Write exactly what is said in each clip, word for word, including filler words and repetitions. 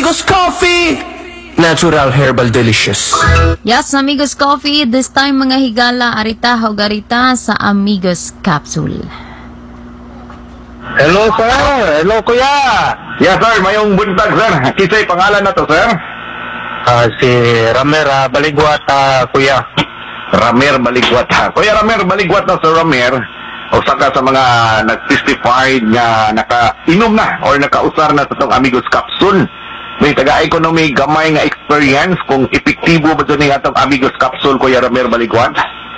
Amigos Coffee! Natural Herbal Delicious. Yes, Amigos Coffee. This time mga higala, arita hogarita sa Amigos Capsule. Hello sir, hello kuya. Yes sir, mayong buntag sir. Kisay pangalan na to sir? Ah, si Ramer uh, Baligwat, uh, kuya. Ramer Baligwat ha. Kuya Ramer Baligwat na sir Ramer. O saka sa mga nag-testified nga naka-inom na or naka-usar na sa itong Amigos Capsule. May taga-economy gamay nga experience kung epektibo ba ito nga itong Amigos Capsule, Kuya Ramer Baligwat?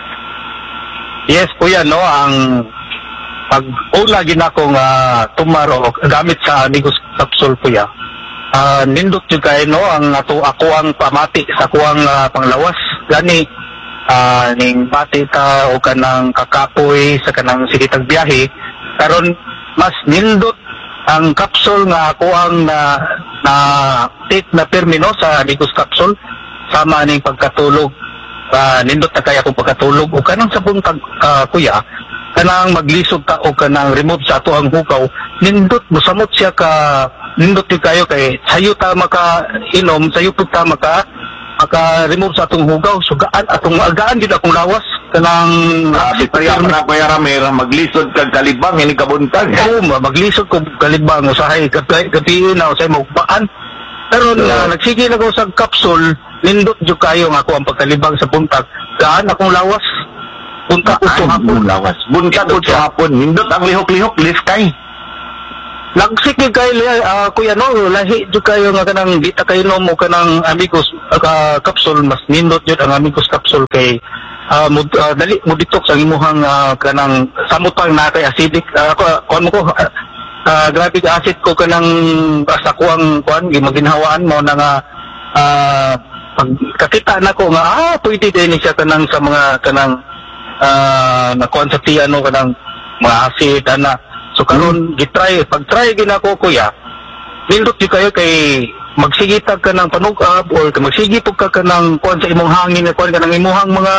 Yes kuya, no, ang pag una ginako nga tumaro gamit sa Amigos Capsule kuya. Uh, nindot jud kay no ang ato ako ang pamati sa kuang uh, panglawas gani uh, ning pati ta o kanang kakapoy sa kanang sikitag biyahe karon mas nindot ang capsule nga ako ang na na take na termino sa Amigos Capsule sama ning pagkatulog. Uh, nindot na kaya akong pagkatulog o kanang sa buntag uh, kuya kanang maglisod ta o kanang remove sa ato ang hugaw nindot mosamot siya ka nindot yun kayo kay sayo ta maka inom sayo po ta maka maka remove sa atong hugaw so gaan atong agaan din akong lawas kanang uh, si Kuya na Kuya Ramer maglisod kag kalibang ini kabuntag oo maglisod ko kalibang usahay gabi na usahay magbaan pero so, na nagsige na ko sa capsule nindot jud kayo nga ako ang pagkalibang sa buntag gaan akong lawas buntag ko sa hapon lawas buntag ko sa hapon nindot ang lihok-lihok liskay. Nagsige kay uh, kuya no lahi jud kayo nga kanang dita kayo no mo kanang Amigos uh, Capsule mas nindot jud ang Amigos Capsule kay uh, mud, uh, dali mo detox ang imuhang uh, kanang samutang na kay acidic uh, kuan mo ko uh, uh, grabe ka acid ko kanang basta ko ang kuan gimaginhawaan mo na nga uh, pagkakita na ko nga ah pwede din siya kanang sa mga kanang uh, na kuan sa tiyan no kanang mga acid ana. So karon gitry pag-try ginako kuya nindot di kayo kay magsigitag ka ng panugab or magsigitog ka ka ng kuan sa imong hangin na kuan ka ng imuhang mga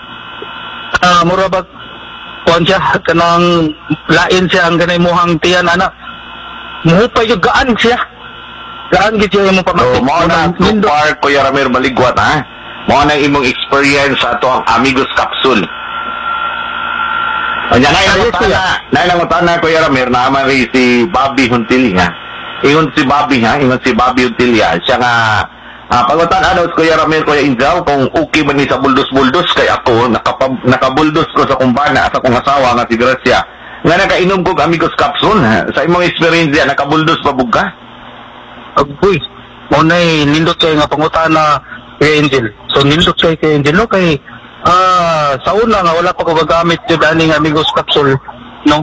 uh, murabag kuan siya ka ng lain siya ang ganay imuhang tiyan anak muhupay yung gaan siya gaan gid siya imong pamati. So mo na so far Kuya Ramer Baligwat ha mo na imong experience sa ato ang Amigos Capsule. Kanya na yung tana, na yung tana Kuya Ramer, naman rin si Bobby Huntilia. Ingon si Bobby ha, ingon si Bobby Huntilia. Siya nga, uh, pagutan ano, Kuya Ramer, Kuya Injal, kung okay man ni sa buldos-buldos, kay ako, nakapab, nakabuldos ko sa kumbana, sa kong asawa nga si Gracia. Nga nakainom ko Amigos Capsule, ha? Sa imong experience yan, nakabuldos pa bugka? Agoy, mo na'y nindot kayo nga pangutan na kay Angel. So nindot kayo kay Angel, no, kay Ah, sa una nga wala pa ko gagamit jud ani nga Amigos Capsule, no.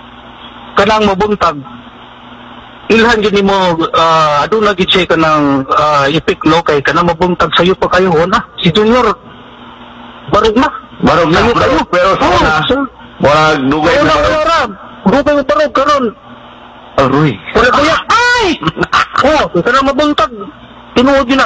Kanang mabuntag. Ilhan gid nimo uh, aduna gid siya kanang uh, ipik no kay kanang mabuntag sayo pa kayo na. Si Junior barog na. Barog na kayo pero sa una wala dugay na barog. Dugay mo barog karon. Aroy. Wala kuya. Ay. Oh, kanang mabuntag. Tinuod na.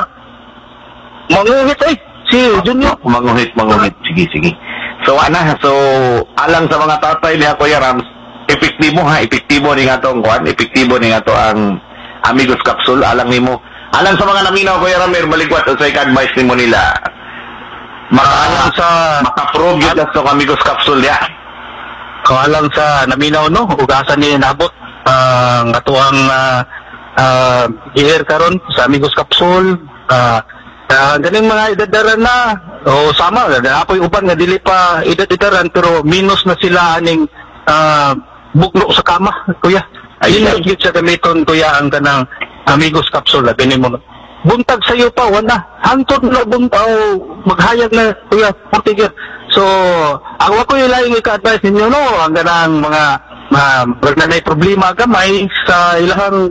Manguhit ay. Si Junior manguhit manguhit sige sige so ana so alang sa mga tatay niya Kuya Rams epektibo ha epektibo ni nga tong kuan epektibo ni nga to ang Amigos Capsule alang nimo alang sa mga naminaw Kuya Ramer Baligwat usay ka advice nimo nila makaalang sa makaprove yun sa Amigos Capsule ya kaalang sa naminaw no ugasan ni nabot ang uh, atuang uh, uh, year karon sa Amigos Capsule uh, Uh, ganing mga idadaran na o sama apoy uban nga dili pa idadaran pero minus na sila aning uh, bugno sa kama kuya ayun lang gyud sa gamiton kuya ang kanang Amigos Capsule bini mo buntag sayo pa wala hantod na buntaw maghayag na kuya portigir so ang ako yung laing ika-advise ninyo no ang kanang mga mga uh, na problema gamay sa ilang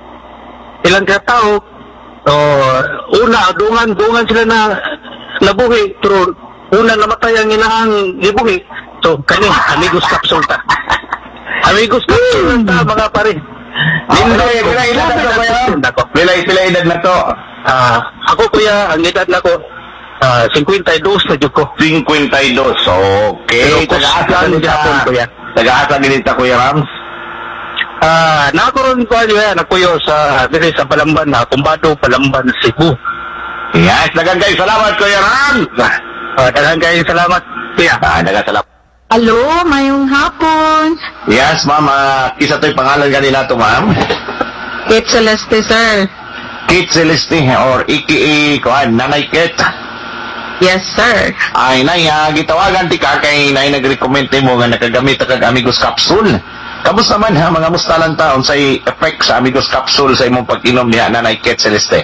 ilang katao. So, una, dungan, dungan sila na nabuhi, pero una namatay ang inahang ibuhi. So, kanin, Amigos Capsule ta. Amigos Capsule ta, mga pare. Pila edad na to, Pila pila edad na to? Ah, ako kuya, ang edad na ko, ah, fifty-two na jud ko. fifty-two, okay. Taga-asa din Japon, kuya. Taga-asa din ita, Kuya Rams? Ah, nakaroon ko yan, nakuyo sa diri sa Balamban, na Kumbado, Balamban, Cebu. Yes, dagang kayo salamat, Kuya Ram. Ah, daghang kayo salamat, kuya. Ah, dagang salamat. Alo, mayong hapon. Yes, ma'am. Uh, isa to'y pangalan kanila to, ma'am. Kate Celeste, sir. Kate Celeste or A K A kuan Nanay Kate. Yes, sir. Ay nay, uh, gitawagan ti ka kay nay nag-recommend mo nga nakagamit kag Amigos Capsule. Kamusta man ha mga mustalang taon sa effect sa Amigos Capsule sa imong pag-inom niya Nanay Kate Celeste?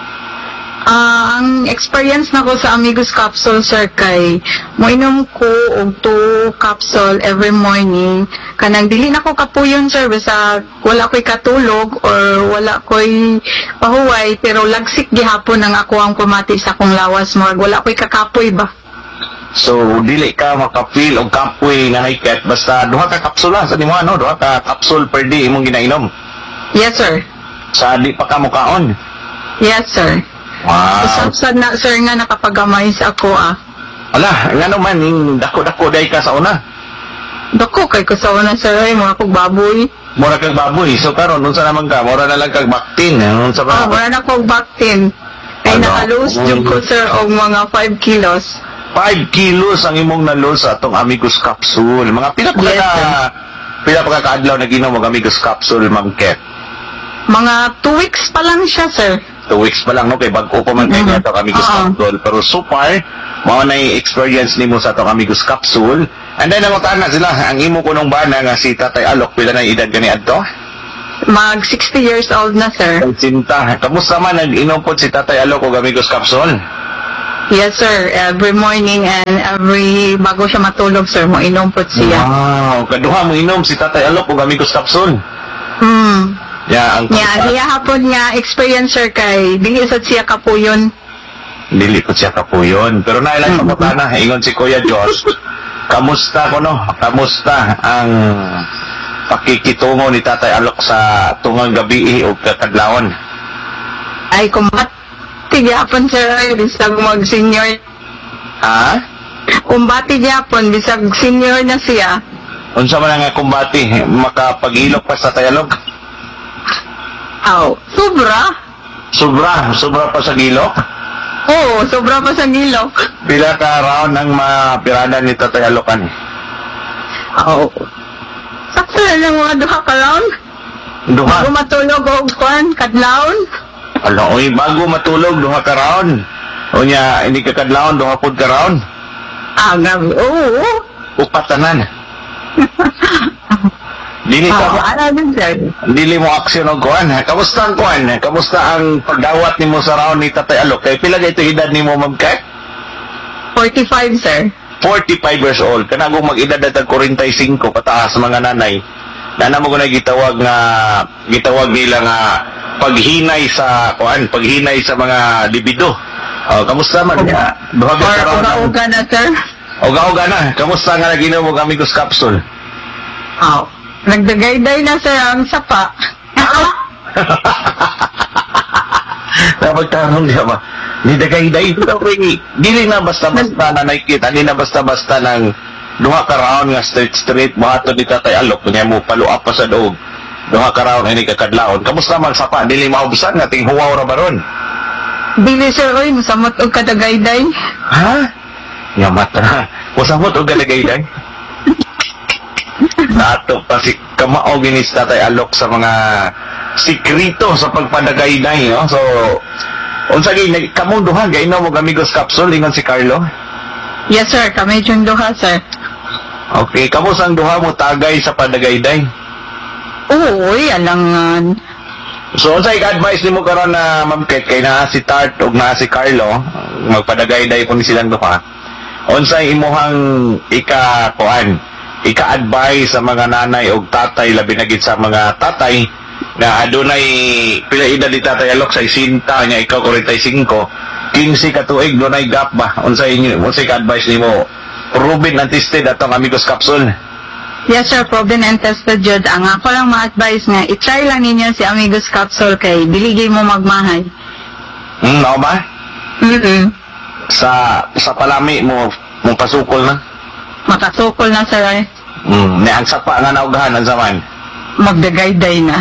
Ah, ang experience na ko sa Amigos Capsule, sir, kay moinom ko og two capsule every morning. Kanang dili na ko kapuyon, sir, basta wala ko'y katulog or wala ko'y pahuway, pero lagsik gihapon ang ako ang pumati sa akong lawas mo. Wala ko'y kakapoy ba? So dili ka maka-feel og kapoy Nanay Kate basta duha ka kapsula sa nimo ano, duha ka capsule per day imong ginainom. Yes, sir. Sa di pa ka mukaon. Yes, sir. Wow. Usap na, sir, nga nakapagamay sa ako, ah. Ala, nga naman ning dako-dako day ka sa una. Dako, kay ko sa una, sir, ay, mga kong baboy. Mura kag baboy. So karon unsa naman ka? Mura na lang kag baktin. Unsa ba? Ah, wala na kong baktin. Ay, Ano? naka-lose yung ko, sir, og mga five kilos. five kilos ang imong na-lose sa atong Amigos Capsule. Mga pila pa Yes, ka sir. pila pa ka kaadlaw na ginom og Amigos Capsule, Ma'am Ket? Mga two weeks pa lang siya, sir. Two weeks pa lang no kay bag-o pa man kay Mhm. atong Amigos Oo. Capsule. Pero so far, mao na yung experience nimo sa atong Amigos Capsule. And then nangutan na sila ang imo kunong bana nga si Tatay Alok pila na edad kani adto? Mag sixty years old na, sir. Ang sinta. Kamusta man nag-inom po si Tatay Alok og Amigos Capsule? Yes, sir. Every morning and every bago siya matulog, sir, mo inom po siya. Wow, kaduha mo inom si Tatay Alok og Amigos Capsule. Hmm. Ya, ang Nya, diya hapon nga experience, sir, kay dili sad siya kapuyon. dili ko siya kapuyon. Pero nailang mm pagkutana, ingon si Kuya Diyos, kamusta ko no? Kamusta ang pakikitungo ni Tatay Alok sa tungang gabi o kakadlawon? Ay, kumat. Tigapon, sir, ay, bisag mag-senior. Ha? Kumbati gyapon bisag senior na siya. Unsa man nga kumbati, makapag-ilok pa sa Tatay Alok? Aw, sobra. Sobra, sobra pa sa gilok. Oo, sobra pa sa gilok. Pila ka round ang mapirada ni Tatay Alokan? Aw. Sakto na lang mga duha ka round. Duha. Bago matulog og kwan, kadlawon. Ala, oy, bago matulog, duha ka round. O niya, hindi ka kadlawon, duha pod ka round. Ah, gabi. Oo. Upatanan. Dili Ah, ka, ano din, sir? dili mo aksyon og kuan. ha? Kamusta ang kuan? ha? Kamusta ang pagdawat nimo sa round ni Tatay Alok? Kay pila ito edad nimo, Ma'am Kat? forty-five, sir. forty-five years old. Kana kung mag-edad at forty-five pataas mga nanay. Nana mo ko na gitawag nga gitawag nila nga paghinay sa kuan, paghinay sa mga libido. Oh, kamusta man ya? Duha ka Or round. uga-uga na, sir. Uga-uga na. Kamusta nga naginom og Amigos Capsule? Aw. Nagdagayday na, sir, ang sapa. Napagtanong niya ba? Ni dagay-day ito rin. Dili na basta-basta na nakikita. Di na basta-basta ng duha ka round nga straight-straight mahato ni Tatay Alok. Kunya mo paluap pa sa doog. Duha ka round hindi ka kadlaon. Kamusta man sapa? Dili maubusan nga ting huwaw ra ba ron? Dili, sir, oy, musamot og kadagayday. Ha? Yamat na. Musamot o galagay-day? Nato pa si kamao ginis Tatay Alok sa mga sikrito sa pagpadagay-day, no? So, unsa gay kamong duha gainom og Amigos Capsule ingon si Carlo? Yes, sir, kami yung duha, sir. Okay, kamo sang duha mo tagay sa padagay-day? Oo, uy, alangan. So, unsa i-advise nimo karon na Ma'am Ket kay naa si Tart ug naa si Carlo, magpadagay-day po ni silang duha. Unsa imuhang ika kuan? Ika-advise sa mga nanay ug tatay labi na gid sa mga tatay na adunay pila edad ni Tatay Alok sa isinta niya ikaw forty-five, fifteen ka tuig dunay gap ba? Unsa inyo unsa ka-advise nimo? Proven and tested atong Amigos Capsule. Yes, sir, proven and tested jud. Ang ako lang ma-advise nga, i-try lang ninyo si Amigos Capsule kay diligay mo magmahay. Hmm, mao ba? Mm-mm. Sa sa palami mo mo pasukol na. Makasukol na, sir. Hmm, ni ang sapa nga naugahan ang zaman. magdagayday na.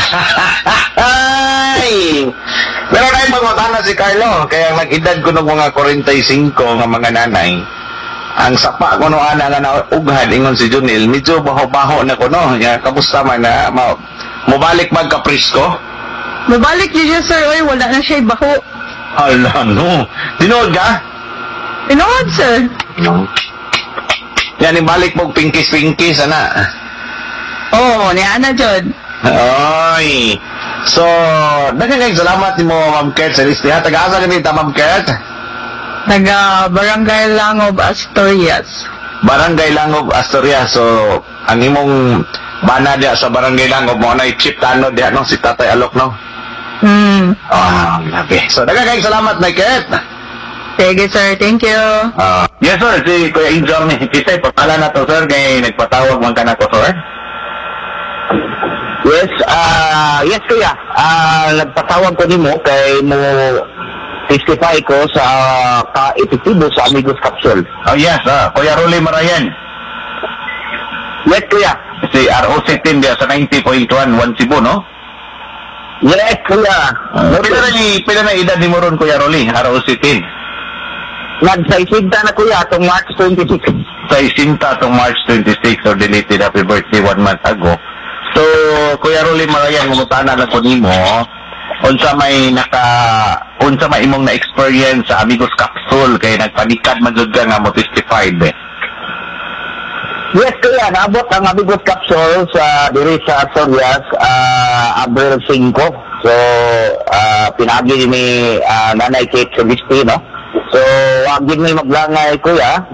Ay! Pero na yung na si Carlo, kaya nag-edad ko ng mga forty-five nga mga nanay, ang sapa ko no ana nga naughan ingon si Junil, medyo baho-baho na ko no. Ya, kamusta man na ma mobalik magka-pris ko? Mabalik niyo sir, oy, wala na siya baho. Ala no. Dinood ka? Pinood sir. No. Yan ibalik mo pinkis-pinkis ana. Oo, oh, ni Ana Jod. Ay. So, daghang salamat nimo Ma'am Kurt sa listiha. Taga-asa kami ta Ma'am Kurt? Taga Barangay Langob, Asturias. Barangay Langob, Asturias. So, ang imong bana diya sa Barangay Langob mo na i-chip tano diya no si Tatay Alok no. Hmm. Ah, grabe. So, daghang salamat Ma'am Kurt. Sige sir, thank you. Ah, yes sir, si Kuya Injong ni Kisay papala na to sir kay nagpatawag man ka na ko sir. Yes, ah yes kuya. Ah nagpatawag ko nimo kay mo testify ko sa ka-epektibo sa Amigos Capsule. Oh yes, ah, Kuya Rolly Marayan. Yes kuya. Si R O C ten dia sa ninety point one one Cebu no? Yes kuya. Uh, pila na ni pila na edad ni mo ron Kuya Rolly, R O C ten. Nagsaisinta na kuya atong March twenty-six. Sa isinta tong March twenty-six or deleted happy birthday one month ago. So, Kuya Rolly Marayan, mumutana lang ko nimo, unsa may naka, unsa may imong na-experience sa Amigos Capsule, kay nagpanikad man jud ka nga mo testified eh. Yes kuya, naabot ang Amigos Capsule sa diri sa Asturias, uh, April five. So, uh, pinagi ni uh, Nanay Kate Sobisti, no? So, wag gid may maglangay kuya,